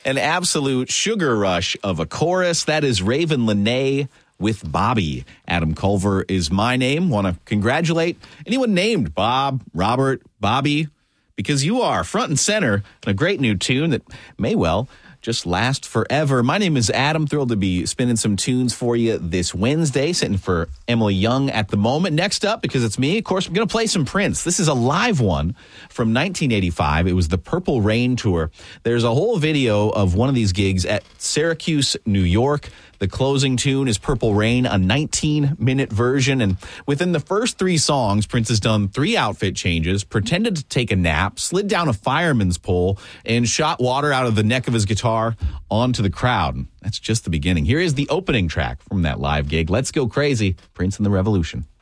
An absolute sugar rush of a chorus. That is Raven Lenae with Bobby. Adam Culver is my name. Want to congratulate anyone named Bob, Robert, Bobby, because you are front and center in a great new tune that may well just last forever. My name is Adam. Thrilled to be spinning some tunes for you this Wednesday. Sitting for Emily Young at the moment. Next up, because it's me, of course, I'm going to play some Prince. This is a live one from 1985. It was the Purple Rain Tour. There's a whole video of one of these gigs at Syracuse, New York. The closing tune is Purple Rain, a 19-minute version. And within the first 3 songs, Prince has done 3 outfit changes, pretended to take a nap, slid down a fireman's pole, and shot water out of the neck of his guitar onto the crowd. That's just the beginning. Here is the opening track from that live gig. Let's Go Crazy, Prince and the Revolution.